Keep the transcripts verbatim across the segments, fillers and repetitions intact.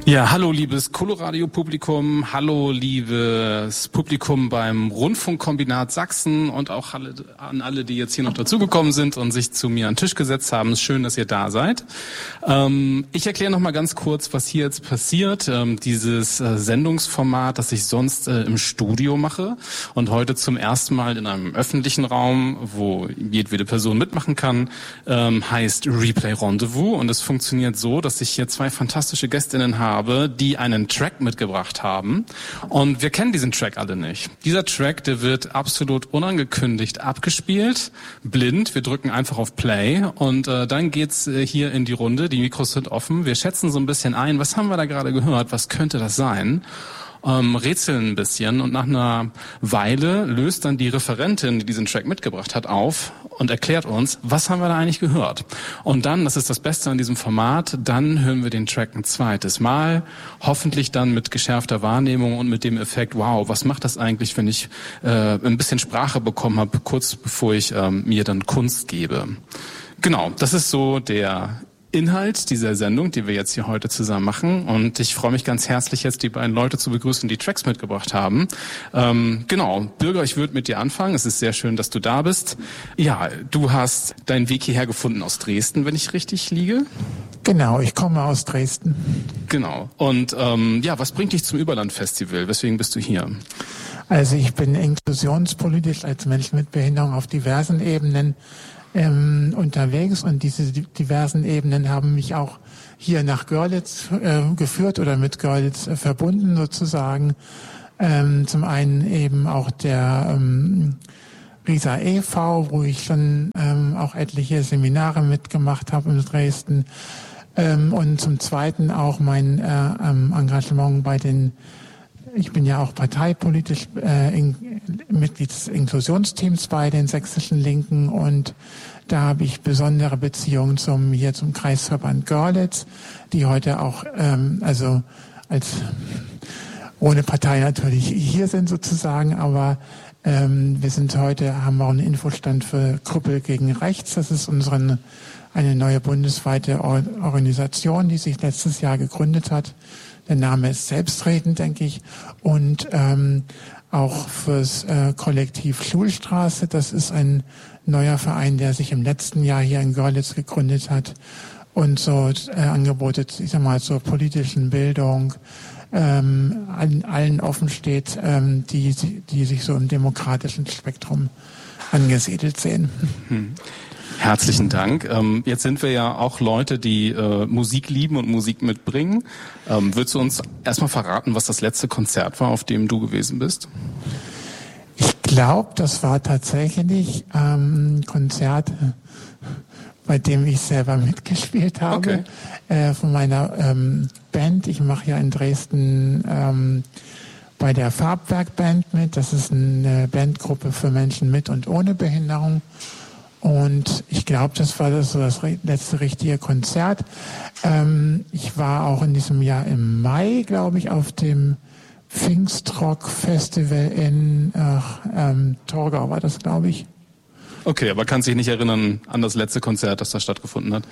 Ja, hallo liebes Coloradio-Publikum, hallo liebes Publikum beim Rundfunkkombinat Sachsen und auch alle, an alle, die jetzt hier noch dazugekommen sind und sich zu mir an den Tisch gesetzt haben. Es ist schön, dass ihr da seid. Ähm, ich erkläre noch mal ganz kurz, was hier jetzt passiert. Ähm, dieses äh, Sendungsformat, das ich sonst äh, im Studio mache und heute zum ersten Mal in einem öffentlichen Raum, wo jedwede Person mitmachen kann, ähm, heißt Replay Rendezvous, und es funktioniert so, dass ich hier zwei fantastische Gästinnen habe, die einen Track mitgebracht haben, und wir kennen diesen Track alle nicht. Dieser Track, der wird absolut unangekündigt abgespielt, blind. Wir drücken einfach auf Play und äh, dann geht's äh, hier in die Runde. Die Mikros sind offen. Wir schätzen so ein bisschen ein, was haben wir da gerade gehört, was könnte das sein? Ähm, rätseln ein bisschen, und nach einer Weile löst dann die Referentin, die diesen Track mitgebracht hat, auf und erklärt uns, was haben wir da eigentlich gehört. Und dann, das ist das Beste an diesem Format, dann hören wir den Track ein zweites Mal, hoffentlich dann mit geschärfter Wahrnehmung und mit dem Effekt, wow, was macht das eigentlich, wenn ich äh, ein bisschen Sprache bekommen habe, kurz bevor ich ähm, mir dann Kunst gebe. Genau, das ist so der Inhalt dieser Sendung, die wir jetzt hier heute zusammen machen, und ich freue mich ganz herzlich, jetzt die beiden Leute zu begrüßen, die Tracks mitgebracht haben. Ähm, genau, Bürger, ich würde mit dir anfangen. Es ist sehr schön, dass du da bist. Ja, du hast deinen Weg hierher gefunden aus Dresden, wenn ich richtig liege. Genau, ich komme aus Dresden. Genau. Und ähm, ja, was bringt dich zum Überland-Festival? Weswegen bist du hier? Also ich bin inklusionspolitisch als Mensch mit Behinderung auf diversen Ebenen Ähm, unterwegs, und diese diversen Ebenen haben mich auch hier nach Görlitz äh, geführt oder mit Görlitz äh, verbunden sozusagen. Ähm, zum einen eben auch der ähm, Risa e V, wo ich schon ähm, auch etliche Seminare mitgemacht habe in Dresden, ähm, und zum zweiten auch mein äh, ähm, Engagement bei den Ich bin ja auch parteipolitisch äh, in, Mitglied des Inklusionsteams bei den sächsischen Linken, und da habe ich besondere Beziehungen zum hier zum Kreisverband Görlitz, die heute auch ähm, also als ohne Partei natürlich hier sind sozusagen, aber ähm, wir sind heute haben auch einen Infostand für Krüppel gegen Rechts. Das ist unsere eine neue bundesweite Organisation, die sich letztes Jahr gegründet hat. Der Name ist selbstredend, denke ich. Und ähm, auch fürs äh, Kollektiv Schulstraße. Das ist ein neuer Verein, der sich im letzten Jahr hier in Görlitz gegründet hat und so äh, Angebote, ich sag mal, zur politischen Bildung ähm, allen, allen offen steht, ähm, die, die sich so im demokratischen Spektrum angesiedelt sehen. Hm. Herzlichen Dank. Ähm, jetzt sind wir ja auch Leute, die äh, Musik lieben und Musik mitbringen. Ähm, würdest du uns erstmal verraten, was das letzte Konzert war, auf dem du gewesen bist? Ich glaube, das war tatsächlich ähm, ein Konzert, bei dem ich selber mitgespielt habe, okay. äh, von meiner ähm, Band. Ich mache ja in Dresden ähm, bei der Farbwerk-Band mit. Das ist eine Bandgruppe für Menschen mit und ohne Behinderung. Und ich glaube, das war das, so das letzte richtige Konzert. Ähm, ich war auch in diesem Jahr im Mai, glaube ich, auf dem Pfingstrock-Festival in ach, ähm, Torgau war das, glaube ich. Okay, aber kannst dich nicht erinnern an das letzte Konzert, das da stattgefunden hat?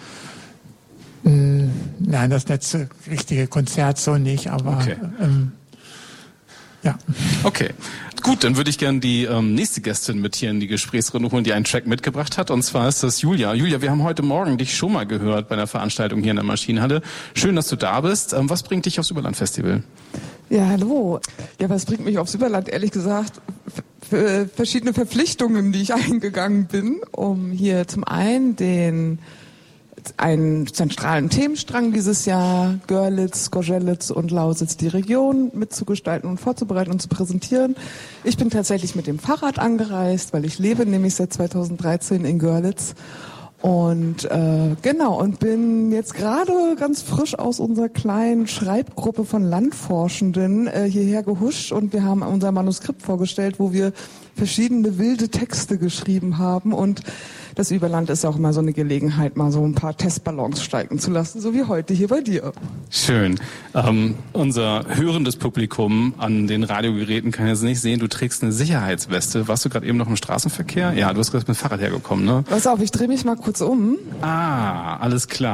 Mm, nein, das letzte richtige Konzert so nicht, aber okay. ähm, ja. Okay, gut, dann würde ich gerne die ähm, nächste Gästin mit hier in die Gesprächsrunde holen, die einen Track mitgebracht hat, und zwar ist das Julia. Julia, wir haben heute Morgen dich schon mal gehört bei einer Veranstaltung hier in der Maschinenhalle. Schön, dass du da bist. Ähm, was bringt dich aufs Überland-Festival? Ja, hallo. Ja, was bringt mich aufs Überland? Ehrlich gesagt, f- verschiedene Verpflichtungen, die ich eingegangen bin, um hier zum einen den einen zentralen Themenstrang dieses Jahr, Görlitz, Gorzelitz und Lausitz, die Region mitzugestalten und vorzubereiten und zu präsentieren. Ich bin tatsächlich mit dem Fahrrad angereist, weil ich lebe nämlich seit zweitausenddreizehn in Görlitz. Und äh, genau, und bin jetzt gerade ganz frisch aus unserer kleinen Schreibgruppe von Landforschenden äh, hierher gehuscht, und wir haben unser Manuskript vorgestellt, wo wir verschiedene wilde Texte geschrieben haben, und das Überland ist auch immer so eine Gelegenheit, mal so ein paar Testballons steigen zu lassen, so wie heute hier bei dir. Schön. Ähm, unser hörendes Publikum an den Radiogeräten kann jetzt nicht sehen, du trägst eine Sicherheitsweste. Warst du gerade eben noch im Straßenverkehr? Ja, du bist gerade mit dem Fahrrad hergekommen, ne? Pass auf, ich drehe mich mal kurz um. Ah, alles klar.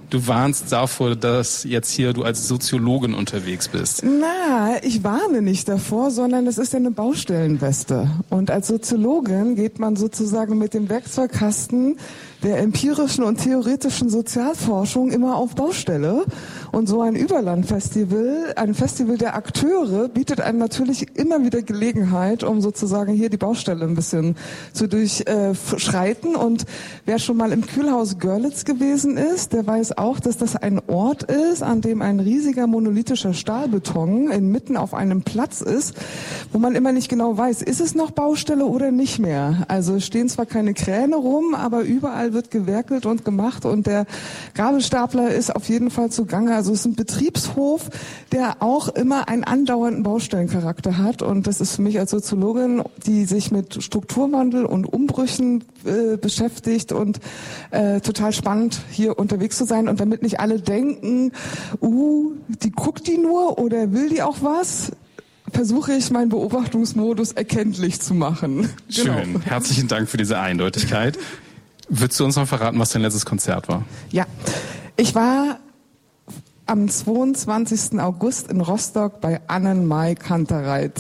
Du warnst davor, dass jetzt hier du als Soziologin unterwegs bist. Na, ich warne nicht davor, sondern es ist ja eine Baustellenweste. Und als Soziologin geht man sozusagen mit dem Werkzeugkasten der empirischen und theoretischen Sozialforschung immer auf Baustelle. Und so ein Überlandfestival, ein Festival der Akteure, bietet einem natürlich immer wieder Gelegenheit, um sozusagen hier die Baustelle ein bisschen zu durchschreiten. Und wer schon mal im Kühlhaus Görlitz gewesen ist, der weiß auch, dass das ein Ort ist, an dem ein riesiger monolithischer Stahlbeton inmitten auf einem Platz ist, wo man immer nicht genau weiß, ist es noch Baustelle oder nicht mehr. Also es stehen zwar keine Kräne rum, aber überall wird gewerkelt und gemacht und der Gabelstapler ist auf jeden Fall zugange. Also es ist ein Betriebshof, der auch immer einen andauernden Baustellencharakter hat und das ist für mich als Soziologin, die sich mit Strukturwandel und Umbrüchen äh, beschäftigt und äh, total spannend, hier unterwegs zu sein und damit nicht alle denken, uh, die guckt die nur oder will die auch was? Versuche ich, meinen Beobachtungsmodus erkenntlich zu machen. Schön. Genau. Herzlichen Dank für diese Eindeutigkeit. Würdest du uns noch verraten, was dein letztes Konzert war? Ja, ich war am zweiundzwanzigsten August in Rostock bei Annenmai Kantereit.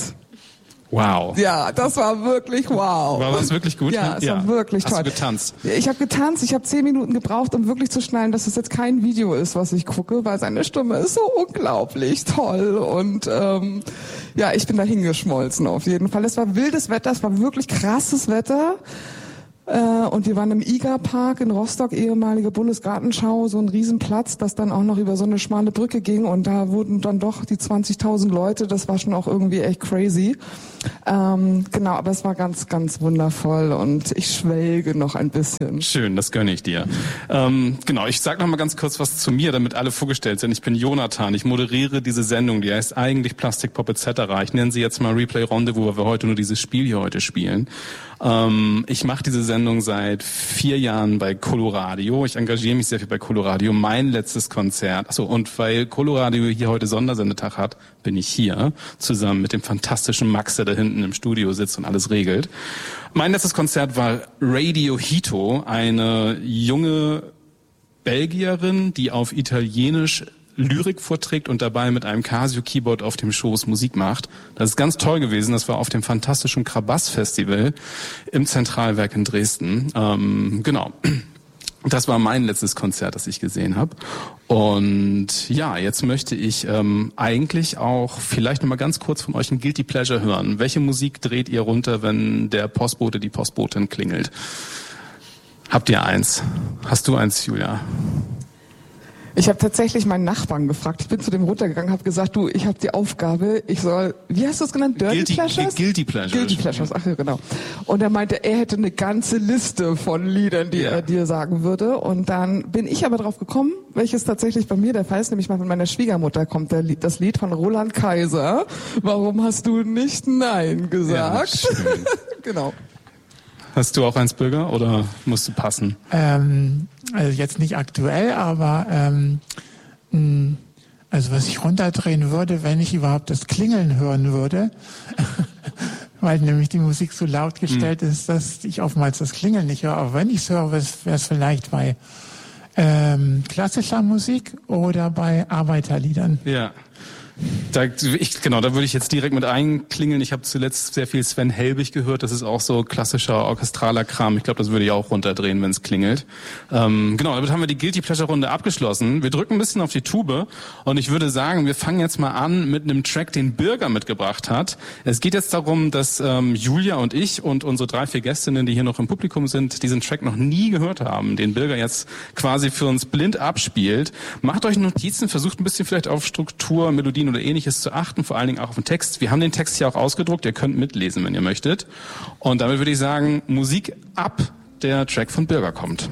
Wow. Ja, das war wirklich wow. War das wirklich gut? Ja, es ja. war wirklich toll. Hast du getanzt? Ich habe getanzt, ich habe zehn Minuten gebraucht, um wirklich zu schnallen, dass es jetzt kein Video ist, was ich gucke, weil seine Stimme ist so unglaublich toll und ähm, ja, ich bin da hingeschmolzen auf jeden Fall. Es war wildes Wetter, es war wirklich krasses Wetter. Und wir waren im I G A-Park in Rostock, ehemalige Bundesgartenschau, so ein Riesenplatz, das dann auch noch über so eine schmale Brücke ging und da wurden dann doch die zwanzigtausend Leute, das war schon auch irgendwie echt crazy. Ähm, genau, aber es war ganz, ganz wundervoll und ich schwelge noch ein bisschen. Schön, das gönne ich dir. Ähm, genau, ich sag noch mal ganz kurz was zu mir, damit alle vorgestellt sind. Ich bin Jonathan, ich moderiere diese Sendung, die heißt eigentlich Plastikpop et cetera. Ich nenne sie jetzt mal Replay Rendezvous, weil wir heute nur dieses Spiel hier heute spielen. Ähm, ich mache diese Sendung seit vier Jahren bei Coloradio. Ich engagiere mich sehr viel bei Coloradio. Mein letztes Konzert, achso, und weil Coloradio hier heute Sondersendetag hat, bin ich hier zusammen mit dem fantastischen Max, der da hinten im Studio sitzt und alles regelt. Mein letztes Konzert war Radio Hito, eine junge Belgierin, die auf Italienisch Lyrik vorträgt und dabei mit einem Casio-Keyboard auf dem Schoß Musik macht. Das ist ganz toll gewesen. Das war auf dem fantastischen Krabass-Festival im Zentralwerk in Dresden. Ähm, genau. Das war mein letztes Konzert, das ich gesehen habe. Und ja, jetzt möchte ich ähm, eigentlich auch vielleicht noch mal ganz kurz von euch ein Guilty Pleasure hören. Welche Musik dreht ihr runter, wenn der Postbote, die Postbotin klingelt? Habt ihr eins? Hast du eins, Julia? Ich habe tatsächlich meinen Nachbarn gefragt. Ich bin zu dem runtergegangen, habe gesagt, du, ich habe die Aufgabe, ich soll, wie hast du es genannt? Dirty Guilty, Pleasures? Guilty Pleasures. Guilty Pleasures, ach ja, genau. Und er meinte, er hätte eine ganze Liste von Liedern, die yeah. er dir sagen würde. Und dann bin ich aber drauf gekommen, welches tatsächlich bei mir der Fall ist, nämlich mal von meiner Schwiegermutter kommt der Lied, das Lied von Roland Kaiser. Warum hast du nicht Nein gesagt? Ja, schön. Genau. Hast du auch eins, Bürger, oder musst du passen? Ähm, also jetzt nicht aktuell, aber ähm, mh, also was ich runterdrehen würde, wenn ich überhaupt das Klingeln hören würde, weil nämlich die Musik so laut gestellt hm. ist, dass ich oftmals das Klingeln nicht höre. Aber wenn ich es höre, wäre es vielleicht bei ähm, klassischer Musik oder bei Arbeiterliedern. Ja. Da, ich, genau, da würde ich jetzt direkt mit einklingeln. Ich habe zuletzt sehr viel Sven Helbig gehört. Das ist auch so klassischer orchestraler Kram. Ich glaube, das würde ich auch runterdrehen, wenn es klingelt. Ähm, genau, damit haben wir die Guilty Pleasure Runde abgeschlossen. Wir drücken ein bisschen auf die Tube und ich würde sagen, wir fangen jetzt mal an mit einem Track, den Birger mitgebracht hat. Es geht jetzt darum, dass ähm, Julia und ich und unsere drei, vier Gästinnen, die hier noch im Publikum sind, diesen Track noch nie gehört haben, den Birger jetzt quasi für uns blind abspielt. Macht euch Notizen, versucht ein bisschen vielleicht auf Struktur, Melodien oder Ähnliches zu achten, vor allen Dingen auch auf den Text. Wir haben den Text hier auch ausgedruckt, ihr könnt mitlesen, wenn ihr möchtet. Und damit würde ich sagen, Musik ab, der Track von Birger kommt.